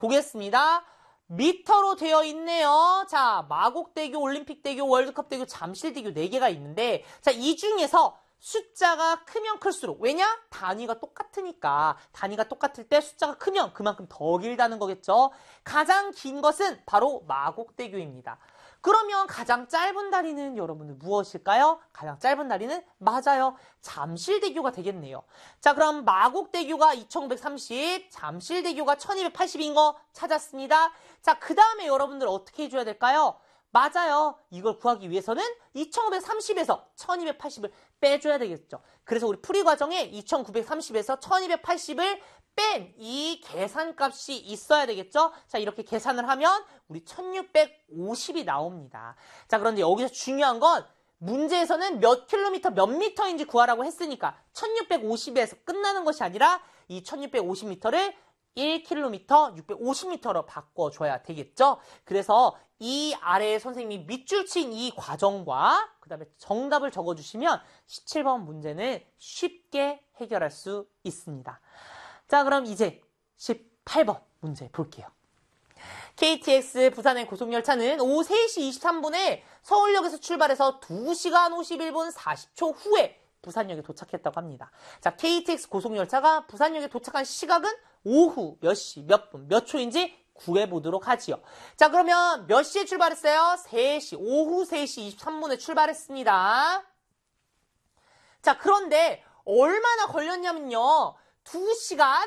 보겠습니다. 미터로 되어 있네요. 자, 마곡대교, 올림픽대교, 월드컵대교, 잠실대교 4개가 있는데, 자, 이 중에서 숫자가 크면 클수록, 왜냐? 단위가 똑같으니까. 단위가 똑같을 때 숫자가 크면 그만큼 더 길다는 거겠죠. 가장 긴 것은 바로 마곡대교입니다. 그러면 가장 짧은 다리는 여러분들 무엇일까요? 가장 짧은 다리는 맞아요. 잠실대교가 되겠네요. 자, 그럼 마곡대교가 2930, 잠실대교가 1280인 거 찾았습니다. 자, 그 다음에 여러분들 어떻게 해줘야 될까요? 맞아요. 이걸 구하기 위해서는 2930에서 1280을 빼줘야 되겠죠. 그래서 우리 풀이 과정에 2930에서 1280을 뺀 이 계산값이 있어야 되겠죠? 자, 이렇게 계산을 하면 우리 1650이 나옵니다. 자, 그런데 여기서 중요한 건 문제에서는 몇 킬로미터, 몇 미터인지 구하라고 했으니까 1650에서 끝나는 것이 아니라 이 1650m를 1km, 650m로 바꿔줘야 되겠죠? 그래서 이 아래에 선생님이 밑줄 친 이 과정과 그 다음에 정답을 적어주시면 17번 문제는 쉽게 해결할 수 있습니다. 자, 그럼 이제 18번 문제 볼게요. KTX 부산행 고속열차는 오후 3시 23분에 서울역에서 출발해서 2시간 51분 40초 후에 부산역에 도착했다고 합니다. 자, KTX 고속열차가 부산역에 도착한 시각은 오후 몇 시, 몇 분, 몇 초인지 구해보도록 하지요. 자, 그러면 몇 시에 출발했어요? 3시, 오후 3시 23분에 출발했습니다. 자, 그런데 얼마나 걸렸냐면요. 2시간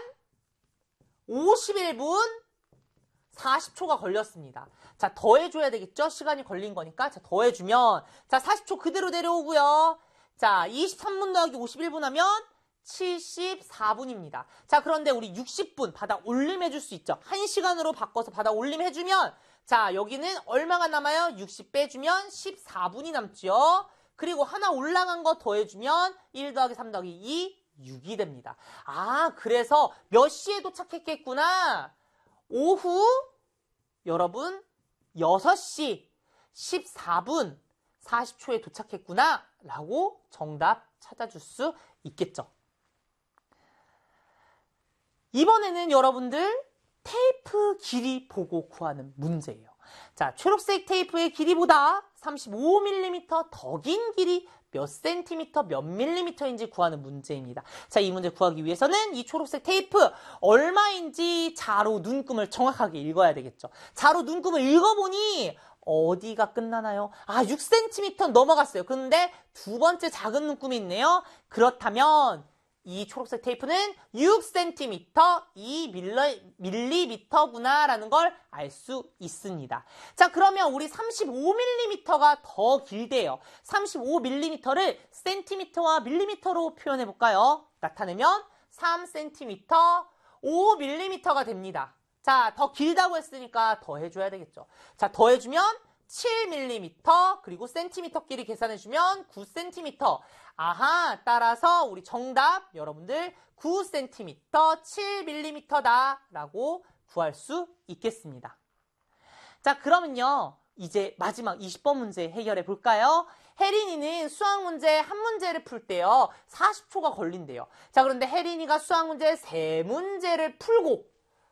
51분 40초가 걸렸습니다. 자, 더해줘야 되겠죠? 시간이 걸린 거니까. 자, 더해주면, 자, 40초 그대로 내려오고요. 자, 23분 더하기 51분 하면 74분입니다. 자, 그런데 우리 60분 받아 올림해줄 수 있죠. 1시간으로 바꿔서 받아 올림해주면, 자, 여기는 얼마가 남아요? 60 빼주면 14분이 남죠. 그리고 하나 올라간 거 더해주면 1 더하기 3 더하기 2, 6이 됩니다. 아, 그래서 몇 시에 도착했겠구나. 오후 여러분 6시 14분 40초에 도착했구나 라고 정답 찾아줄 수 있겠죠. 이번에는 여러분들 테이프 길이 보고 구하는 문제예요. 자, 초록색 테이프의 길이보다 35mm 더 긴 길이 몇 센티미터, 몇 밀리미터인지 구하는 문제입니다. 자, 이 문제 구하기 위해서는 이 초록색 테이프 얼마인지 자로 눈금을 정확하게 읽어야 되겠죠. 자로 눈금을 읽어보니 어디가 끝나나요? 아, 6cm 넘어갔어요. 그런데 두 번째 작은 눈금이 있네요. 그렇다면 이 초록색 테이프는 6cm, 2mm 라는 걸 알 수 있습니다. 자, 그러면 우리 35mm가 더 길대요. 35mm를 cm와 밀리미터로 표현해 볼까요? 나타내면 3cm, 5mm가 됩니다. 자, 더 길다고 했으니까 더해줘야 되겠죠. 자, 더해주면 7mm, 그리고 cm끼리 계산해주면 9cm. 아하, 따라서 우리 정답 여러분들 9cm, 7mm다 라고 구할 수 있겠습니다. 자, 그러면요. 이제 마지막 20번 문제 해결해 볼까요? 혜린이는 수학 문제 한 문제를 풀 때요. 40초가 걸린대요. 자, 그런데 혜린이가 수학 문제 3문제를 풀고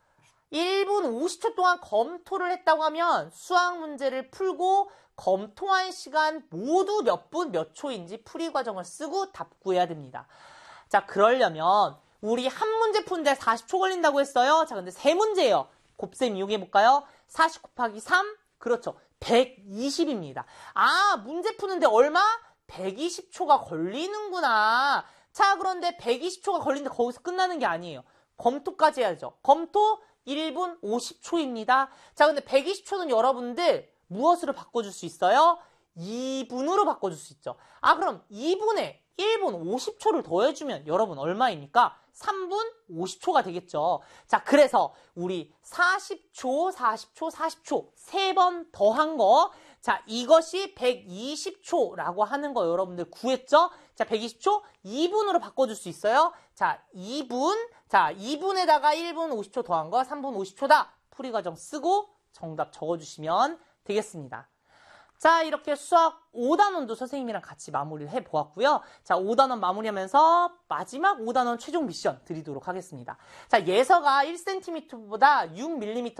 1분 50초 동안 검토를 했다고 하면 수학 문제를 풀고 검토한 시간 모두 몇 분, 몇 초인지 풀이 과정을 쓰고 답 구해야 됩니다. 자, 그러려면 우리 한 문제 푸는데 40초 걸린다고 했어요. 자, 근데 3문제예요. 곱셈 이용해 볼까요? 40 곱하기 3, 그렇죠. 120입니다. 아, 문제 푸는데 얼마? 120초가 걸리는구나. 자, 그런데 120초가 걸리는데 거기서 끝나는 게 아니에요. 검토까지 해야죠. 검토 1분 50초입니다. 자, 근데 120초는 여러분들 무엇으로 바꿔줄 수 있어요? 2분으로 바꿔줄 수 있죠. 아, 그럼 2분에 1분 50초를 더해주면 여러분 얼마입니까? 3분 50초가 되겠죠. 자, 그래서 우리 40초, 40초, 40초 3번 더한 거, 자, 이것이 120초라고 하는 거 여러분들 구했죠? 자, 120초 2분으로 바꿔줄 수 있어요. 자, 2분, 자, 2분에다가 1분 50초 더한 거 3분 50초다. 풀이 과정 쓰고 정답 적어주시면 되겠습니다. 자, 이렇게 수학 5단원도 선생님이랑 같이 마무리를 해보았고요. 자, 5단원 마무리하면서 마지막 5단원 최종 미션 드리도록 하겠습니다. 자, 예서가 1cm보다 6mm